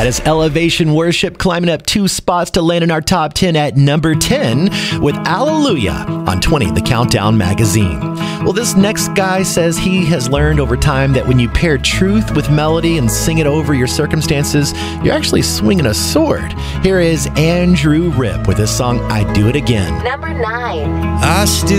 That is Elevation Worship climbing up 2 spots to land in our top 10 at number 10 with Alleluia on 20, the Countdown magazine. Well, this next guy says he has learned over time that when you pair truth with melody and sing it over your circumstances, you're actually swinging a sword. Here is Andrew Ripp with his song, I Do It Again. Number 9. I still